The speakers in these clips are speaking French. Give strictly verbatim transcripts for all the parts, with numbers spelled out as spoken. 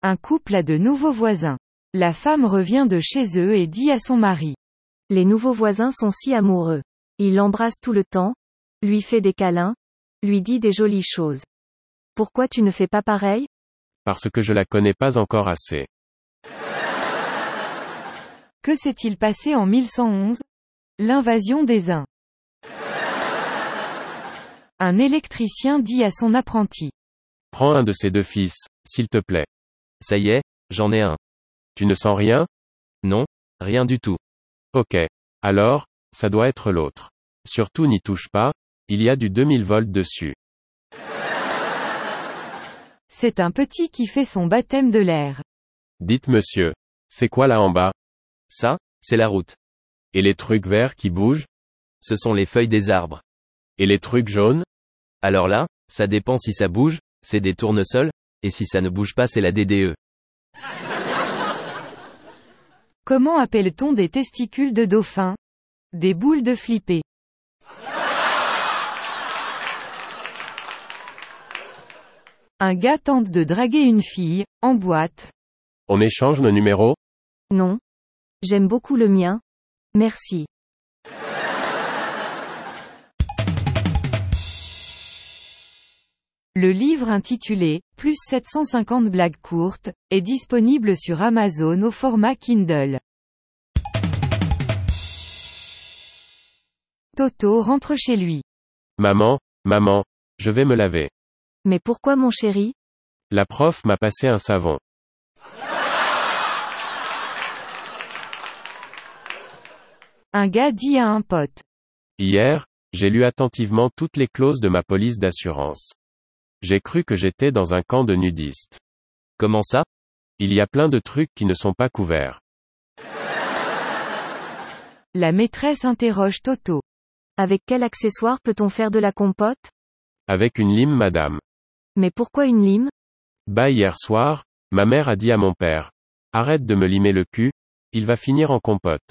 Un couple a de nouveaux voisins. La femme revient de chez eux et dit à son mari. Les nouveaux voisins sont si amoureux. Il l'embrasse tout le temps, lui fait des câlins, lui dit des jolies choses. Pourquoi tu ne fais pas pareil? Parce que je la connais pas encore assez. Que s'est-il passé en mille cent onze? L'invasion des Huns. Un électricien dit à son apprenti. Prends un de ces deux fils, s'il te plaît. Ça y est, j'en ai un. Tu ne sens rien? Non, rien du tout. Ok. Alors, ça doit être l'autre. Surtout n'y touche pas, il y a du deux mille volts dessus. C'est un petit qui fait son baptême de l'air. Dites monsieur, c'est quoi là en bas? Ça, c'est la route. Et les trucs verts qui bougent? Ce sont les feuilles des arbres. Et les trucs jaunes? Alors là, ça dépend si ça bouge, c'est des tournesols, et si ça ne bouge pas c'est la D D E. Comment appelle-t-on des testicules de dauphin? Des boules de flipper. Un gars tente de draguer une fille, en boîte. On échange nos numéros? Non. J'aime beaucoup le mien. Merci. Le livre intitulé « Plus sept cent cinquante blagues courtes » est disponible sur Amazon au format Kindle. Toto rentre chez lui. Maman, maman, je vais me laver. Mais pourquoi mon chéri? La prof m'a passé un savon. Un gars dit à un pote. Hier, j'ai lu attentivement toutes les clauses de ma police d'assurance. J'ai cru que j'étais dans un camp de nudistes. Comment ça? Il y a plein de trucs qui ne sont pas couverts. La maîtresse interroge Toto. Avec quel accessoire peut-on faire de la compote? Avec une lime madame. Mais pourquoi une lime? Bah hier soir, ma mère a dit à mon père. Arrête de me limer le cul, il va finir en compote.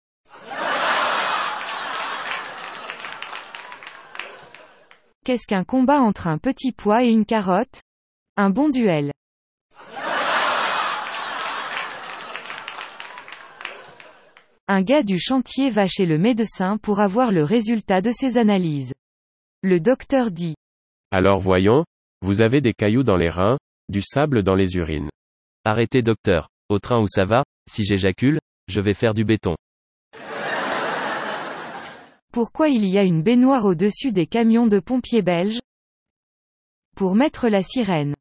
Qu'est-ce qu'un combat entre un petit pois et une carotte? Un bon duel. Un gars du chantier va chez le médecin pour avoir le résultat de ses analyses. Le docteur dit. Alors voyons, vous avez des cailloux dans les reins, du sable dans les urines. Arrêtez docteur, au train où ça va, si j'éjacule, je vais faire du béton. Pourquoi il y a une baignoire au-dessus des camions de pompiers belges? Pour mettre la sirène.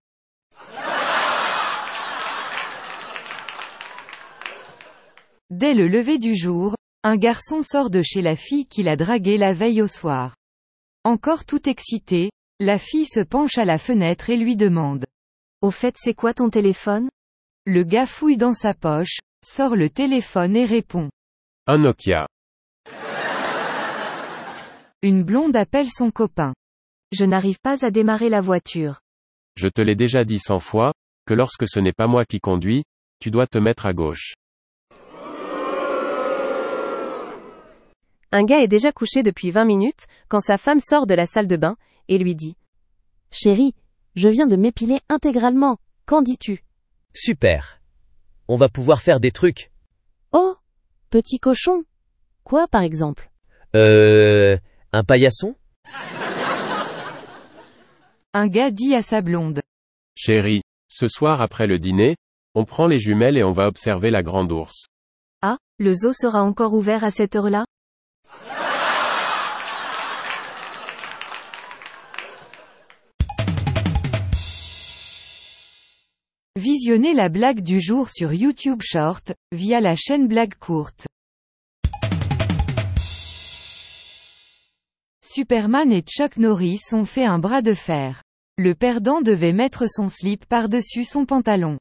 Dès le lever du jour, un garçon sort de chez la fille qu'il a draguée la veille au soir. Encore tout excité, la fille se penche à la fenêtre et lui demande. Au fait, c'est quoi ton téléphone? Le gars fouille dans sa poche, sort le téléphone et répond. Un Nokia. Une blonde appelle son copain. Je n'arrive pas à démarrer la voiture. Je te l'ai déjà dit cent fois, que lorsque ce n'est pas moi qui conduis, tu dois te mettre à gauche. Un gars est déjà couché depuis vingt minutes, quand sa femme sort de la salle de bain, et lui dit. Chérie, je viens de m'épiler intégralement, qu'en dis-tu? Super. On va pouvoir faire des trucs. Oh, petit cochon. Quoi par exemple? Euh... Un paillasson? Un gars dit à sa blonde. Chérie, ce soir après le dîner, on prend les jumelles et on va observer la grande ours. Ah, le zoo sera encore ouvert à cette heure-là? Visionnez la blague du jour sur YouTube Short, via la chaîne Blague Courte. Superman et Chuck Norris ont fait un bras de fer. Le perdant devait mettre son slip par-dessus son pantalon.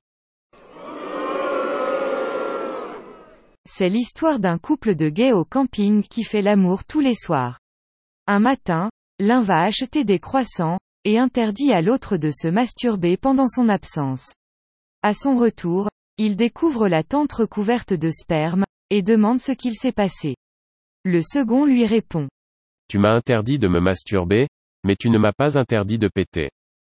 C'est l'histoire d'un couple de gays au camping qui fait l'amour tous les soirs. Un matin, l'un va acheter des croissants, et interdit à l'autre de se masturber pendant son absence. À son retour, il découvre la tente recouverte de sperme, et demande ce qu'il s'est passé. Le second lui répond. Tu m'as interdit de me masturber, mais tu ne m'as pas interdit de péter.